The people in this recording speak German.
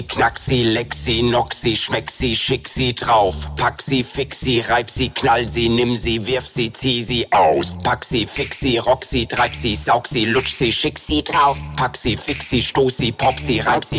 Knack sie, leck sie, knock sie, schmeck sie, schick sie drauf. Pack sie, fix sie, reib sie, knall sie, nimm sie, wirf sie, zieh sie aus. Pack sie, fix sie, rock sie, treib sie, saug sie, lutsch sie, schick sie drauf. Pack sie, fix sie, stoß sie, pop sie, reib sie,